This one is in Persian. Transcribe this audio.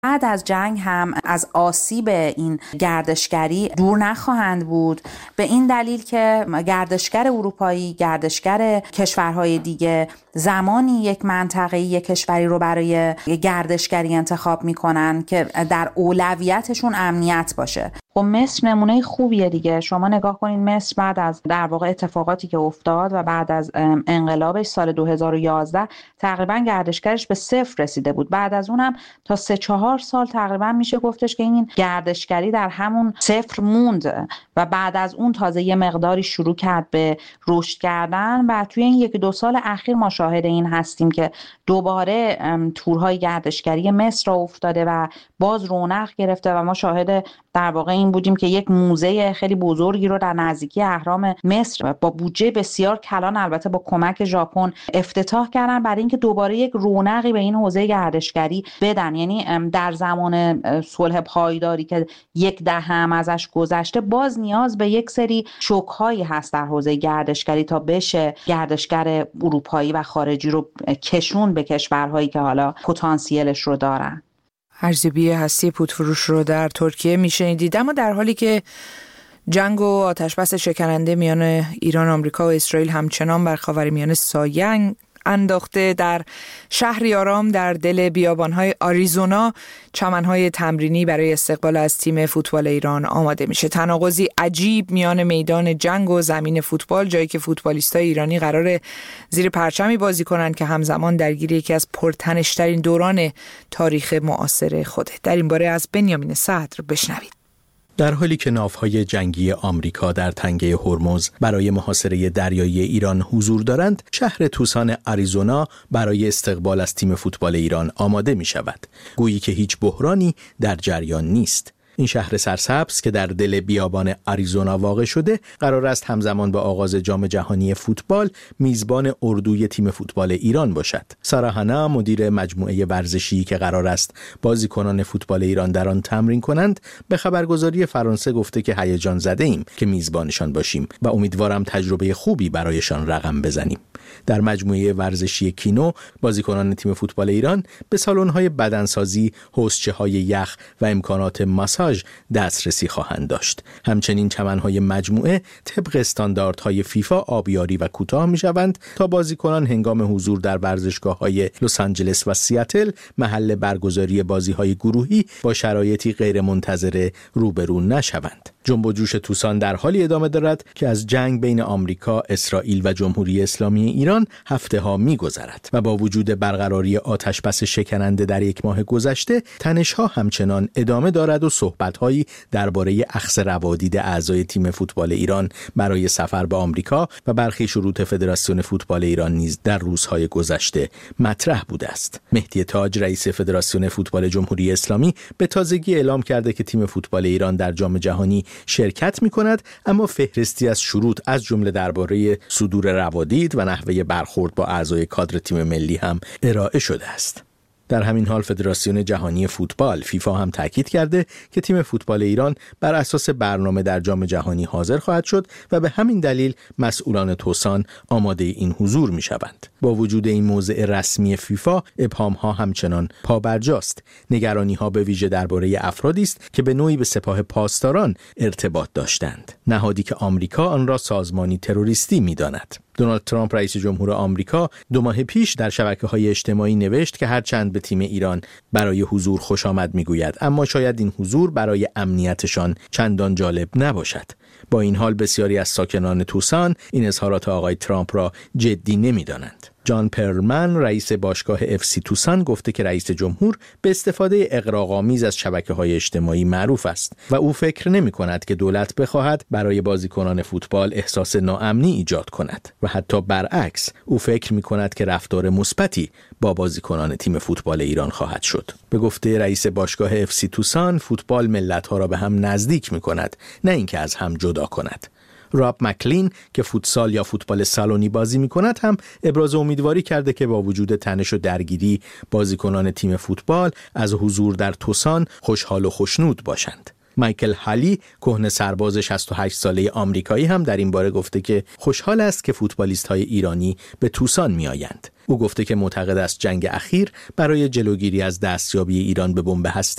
بعد از جنگ هم از آسیب این گردشگری دور نخواهند بود، به این دلیل که گردشگر اروپایی، گردشگر کشورهای دیگه زمانی یک منطقه‌ای، یک کشوری رو برای گردشگری انتخاب میکنن که در اولویتشون امنیت باشه. خب مصر نمونه خوبیه دیگه. شما نگاه کنید مصر بعد از در واقع اتفاقاتی که افتاد و بعد از انقلابش سال 2011 تقریبا گردشگرش به 0 رسیده بود. بعد از اونم تا 3-4 سال تقریبا میشه گفتش که این گردشگری در همون 0 موند و بعد از اون تازه یه مقداری شروع کرد به رشد کردن و توی این 1-2 سال اخیر ما شاهد این هستیم که دوباره تورهای گردشگری مصر را افتاده و باز رونق گرفته و ما شاهد در واقع این بودیم که یک موزه خیلی بزرگی رو در نزدیکی اهرام مصر با بودجه بسیار کلان، البته با کمک ژاپن، افتتاح کردن برای اینکه دوباره یک رونقی به این حوزه گردشگری بدن. یعنی در زمان صلح پایداری که 10 دهه هم ازش گذشته، باز نیاز به یک سری شوک‌هایی هست در حوزه گردشگری تا بشه گردشگر اروپایی و خارجی رو کشون به کشورهایی که حالا پتانسیلش رو دارن. ارزیابی هستی پودفروش رو در ترکیه میشنیدید. اما در حالی که جنگ و آتشبس شکننده میان ایران، آمریکا و اسرائیل همچنان بر خاورمیانه سایه انداخته، در شهری آرام در دل بیابان‌های آریزونا چمن‌های تمرینی برای استقبال از تیم فوتبال ایران آماده میشه. تناقضی عجیب میان میدان جنگ و زمین فوتبال، جایی که فوتبالیستای ایرانی قراره زیر پرچمی بازی کنن که همزمان درگیر یکی از پرتنش‌ترین دوران تاریخ معاصر خوده. در این باره از بنیامین صدر بشنوید. در حالی که ناوهای جنگی آمریکا در تنگه هرمز برای محاصره دریایی ایران حضور دارند، شهر توسان آریزونا برای استقبال از تیم فوتبال ایران آماده می شود. گویی که هیچ بحرانی در جریان نیست. این شهر سرسبز که در دل بیابان آریزونا واقع شده، قرار است همزمان با آغاز جام جهانی فوتبال میزبان اردوی تیم فوتبال ایران باشد. سارا هانا، مدیر مجموعه ورزشی که قرار است بازیکنان فوتبال ایران در آن تمرین کنند، به خبرگزاری فرانسه گفته که هیجان زده ایم که میزبانشان باشیم و امیدوارم تجربه خوبی برایشان رقم بزنیم. در مجموعه ورزشی کینو، بازیکنان تیم فوتبال ایران به سالن‌های بدنسازی، حوضچه‌های یخ و امکانات ماساژ دسترسی خواهند داشت. همچنین چمن‌های مجموعه طبق استانداردهای فیفا آبیاری و کوتاه می‌شوند تا بازیکنان هنگام حضور در ورزشگاه‌های لس آنجلس و سیاتل محل برگزاری بازی‌های گروهی با شرایطی غیرمنتظره روبرو نشوند. جنب و جوش توسان در حالی ادامه دارد که از جنگ بین آمریکا، اسرائیل و جمهوری اسلامی ایران هفته‌ها می‌گذرد و با وجود برقراری آتشبس شکننده در 1 ماه گذشته، تنش‌ها همچنان ادامه دارد و صحبت‌هایی درباره اخذ روادید اعضای تیم فوتبال ایران برای سفر به آمریکا و برخی شروط فدراسیون فوتبال ایران نیز در روزهای گذشته مطرح بوده است. مهدی تاج، رئیس فدراسیون فوتبال جمهوری اسلامی، به تازگی اعلام کرده که تیم فوتبال ایران در جام جهانی شرکت می‌کند، اما فهرستی از شروط از جمله درباره صدور روادید و نحوه برخورد با اعضای کادر تیم ملی هم ارائه شده است. در همین حال فدراسیون جهانی فوتبال فیفا هم تاکید کرده که تیم فوتبال ایران بر اساس برنامه در جام جهانی حاضر خواهد شد و به همین دلیل مسئولان توسان آماده این حضور می‌شوند. با وجود این موضع رسمی فیفا، ابهام‌ها همچنان پابرجاست. نگرانی‌ها به ویژه درباره افرادی است که به نوعی به سپاه پاسداران ارتباط داشتند، نهادی که آمریکا آن را سازمانی تروریستی می‌داند. دونالد ترامپ رئیس جمهور آمریکا 2 ماه پیش در شبکه‌های اجتماعی نوشت که هرچند به تیم ایران برای حضور خوش آمد میگوید، اما شاید این حضور برای امنیتشان چندان جالب نباشد. با این حال بسیاری از ساکنان توسان این اظهارات آقای ترامپ را جدی نمی‌دانند. جان پرلمن، رئیس باشگاه FC توسان، گفته که رئیس جمهور به استفاده اغراق‌آمیز از شبکه‌های اجتماعی معروف است و او فکر نمی‌کند که دولت بخواهد برای بازیکنان فوتبال احساس ناامنی ایجاد کند و حتی برعکس، او فکر می‌کند که رفتار مثبتی با بازیکنان تیم فوتبال ایران خواهد شد. به گفته رئیس باشگاه FC توسان، فوتبال ملت‌ها را به هم نزدیک می‌کند، نه اینکه از هم جدا کند. راب مکلین که فوتسال یا فوتبال سالونی بازی می‌کند هم ابراز امیدواری کرده که با وجود تنش و درگیری، بازیکنان تیم فوتبال از حضور در توسان خوشحال و خوشنود باشند. مایکل هالی، کهنه سرباز 68 ساله آمریکایی، هم در این باره گفته که خوشحال است که فوتبالیست‌های ایرانی به توسان می‌آیند. او گفته که معتقد است جنگ اخیر برای جلوگیری از دستیابی ایران به بمب هسته‌ای